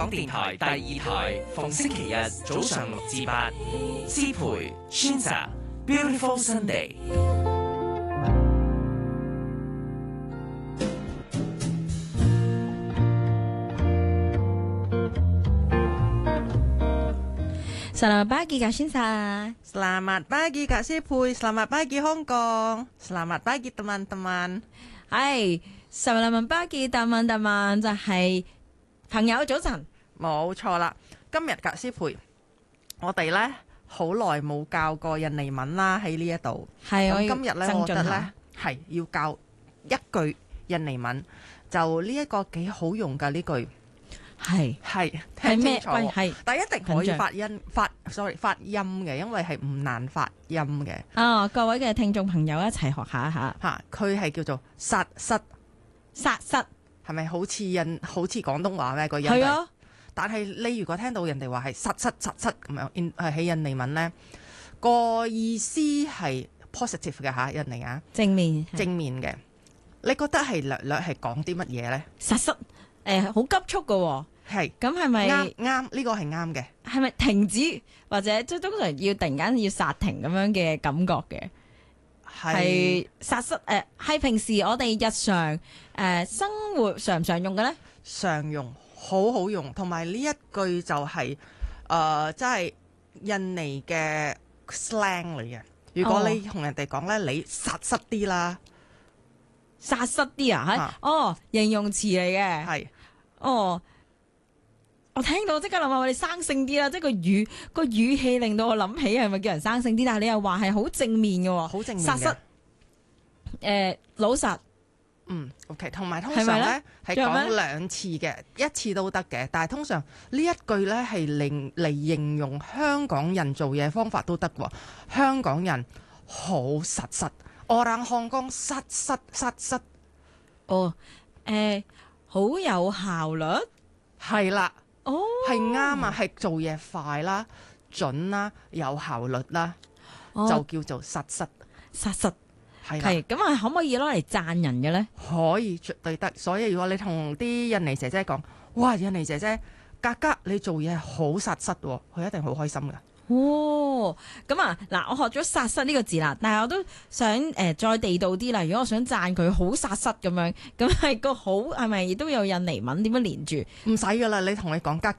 港電台第2台，逢星期日早上6至8，師培 Shinsa Beautiful Sunday。 Selamat pagi Kak Shinsa. Selamat pagi Kak Sipuy, selamat pagi Hong Kong, selamat pagi teman-teman。 係，Selamat pagi teman-teman，就係朋友早晨。 冇錯啦，今日Kak Sipuy，我哋呢好耐冇教過印尼文啦喺呢一度。 係， 咁今日呢，我覺得增進下呢係要教一句印尼文，就呢一個幾好用㗎呢句。 係聽清楚， 喂係， 但一定可以發音嘅，因為係唔難發音嘅。 啊，各位嘅聽眾朋友一齊學下嚇。 嚇，佢係叫做殺失， 殺失係咪好似廣東話咩個音？ 係啊， 但係你如果聽到人哋話係殺失咁樣，喺印尼文呢個意思係 positive 嘅嚇，印尼啊正面嘅。你覺得係略略係講啲乜嘢呢？ 殺失好急速嘅喎。 係， 咁係咪啱？呢個係啱嘅。 係咪停止或者即係通常要突然間要剎停咁樣嘅感覺嘅？係殺失係平時我哋日常生活常唔常用嘅咧？ 常用，好好用，同埋呢一句就係即係印尼嘅 slang 嚟嘅。如果你同人哋講咧，你殺失啲啦， 殺失啲啊？形容詞嚟嘅。 係我聽到即刻諗下我哋生性啲啦，即係個語氣令到我諗起係咪叫人生性啲？但係你又話係好正面嘅喎， 好正面嘅。 殺失老實。 OK， 同埋通常咧係講2次嘅，1次都得嘅。但係通常呢一句咧係嚟形容香港人做嘢方法都得喎。香港人好實實，orang Hong Kong實實。 好有效率。 係啦。係啱啊，係做嘢快啦、準啦、有效率啦，就叫做實實。係咁啊，可唔可以攞嚟讚人嘅咧？ 可以，絕對得。所以如果你同啲印尼姐姐講，哇，印尼姐姐格你做嘢好實實喎，佢一定好開心噶。 咁啊，嗱，我學咗殺失呢個字啦，但係我都想再地道啲啦。如果我想讚佢好殺失咁樣，咁係個好係咪亦都有印尼文點樣連住？ 唔使噶啦，你同你講格